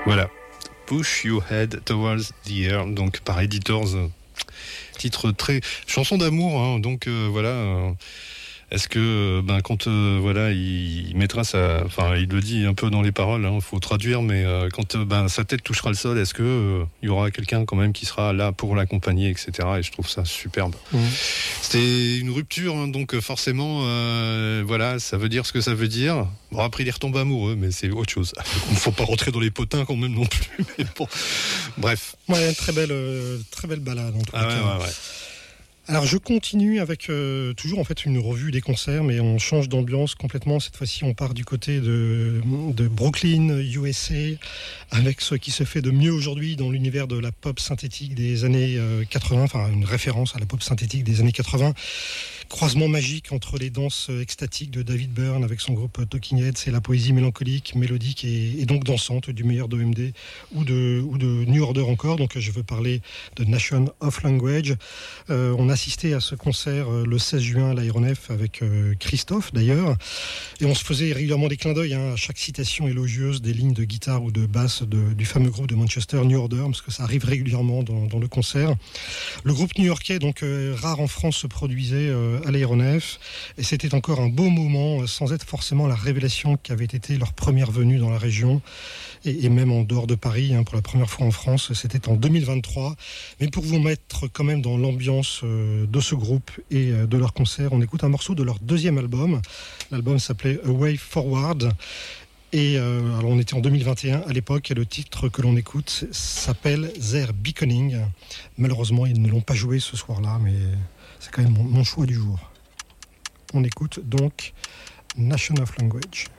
Voilà. Push Your Head Towards the Air, donc par Editors. Titre très... chanson d'amour, hein, donc voilà... Est-ce que quand voilà il mettra il le dit un peu dans les paroles, hein, faut traduire, mais quand sa tête touchera le sol, est-ce que il y aura quelqu'un quand même qui sera là pour l'accompagner, etc. Et je trouve ça superbe. C'était une rupture, hein, donc forcément voilà, ça veut dire ce que ça veut dire. Bon, après il retombe amoureux, mais c'est autre chose. Il ne faut pas rentrer dans les potins quand même non plus. Mais bon, bref. Ouais, très belle balade en tout cas. Ouais. Alors je continue avec toujours en fait une revue des concerts, mais on change d'ambiance complètement. Cette fois-ci, on part du côté de Brooklyn, USA, avec ce qui se fait de mieux aujourd'hui dans l'univers de la pop synthétique des années 80, enfin une référence à la pop synthétique des années 80. Croisement magique entre les danses extatiques de David Byrne avec son groupe Talking Heads et la poésie mélancolique, mélodique et donc dansante du meilleur d'OMD ou de New Order encore. Donc je veux parler de Nation of Language. On assistait à ce concert le 16 juin à l'Aéronef avec Christophe d'ailleurs, et on se faisait régulièrement des clins d'œil à chaque citation élogieuse des lignes de guitare ou de basse du fameux groupe de Manchester New Order, parce que ça arrive régulièrement dans le concert. Le groupe new-yorkais, donc rare en France, se produisait à l'Aéronef, et c'était encore un beau moment, sans être forcément la révélation qu'avait été leur première venue dans la région, et même en dehors de Paris, pour la première fois en France. C'était en 2023. Mais pour vous mettre quand même dans l'ambiance de ce groupe et de leur concert, on écoute un morceau de leur deuxième album. L'album s'appelait A Way Forward. Et alors on était en 2021 à l'époque, et le titre que l'on écoute s'appelle Their Beckoning. Malheureusement, ils ne l'ont pas joué ce soir-là, mais c'est quand même mon choix du jour. On écoute donc Nation of Language.